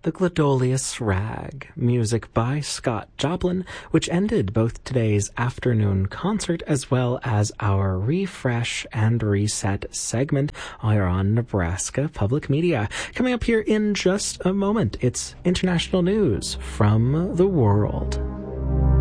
The Gladiolus Rag, music by Scott Joplin, which ended both today's afternoon concert as well as our Refresh and Reset segment here on Nebraska Public Media. Coming up here in just a moment, it's international news from the world.